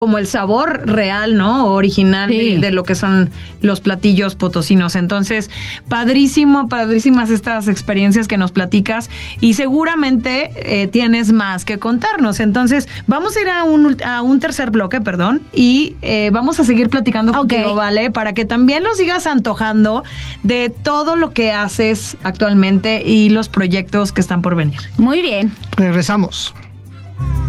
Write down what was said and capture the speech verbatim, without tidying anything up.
como el sabor real, ¿no? Original Sí. de, de lo que son los platillos potosinos. Entonces, padrísimo, padrísimas estas experiencias que nos platicas y seguramente eh, tienes más que contarnos. Entonces, vamos a ir a un, a un tercer bloque, perdón, y eh, vamos a seguir platicando Ok. contigo, ¿vale? Para que también nos sigas antojando de todo lo que haces actualmente y los proyectos que están por venir. Muy bien. Regresamos.